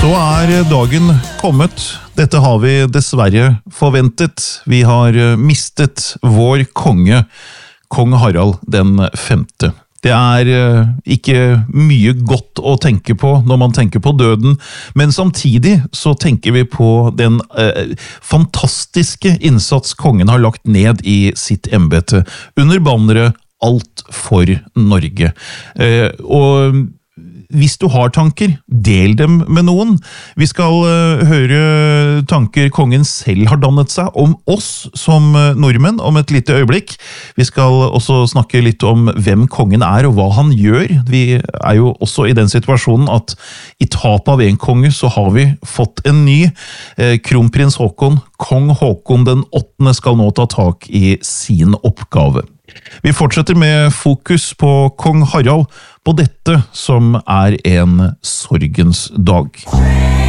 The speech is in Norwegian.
Så dagen kommet. Dette har vi dessverre forventet. Vi har mistet vår konge, kong Harald den 5. Det ikke mye godt å tenke på når man tenker på døden, men samtidig så tenker vi på den fantastiske innsats kongen har lagt ned i sitt embete under banneret Alt for Norge. Og hvis du har tanker, del dem med noen. Vi skal høre tanker kongen selv har dannet seg om oss som nordmenn om et lite øyeblikk. Vi skal også snakke litt om hvem kongen og hva han gjør. Vi jo også i den situasjonen at i tap av en konge så har vi fått en ny. Kronprins Håkon, kong Håkon den 8. skal nå ta tak i sin oppgave. Vi fortsetter med fokus på kong Harald, på dette som en sorgens dag.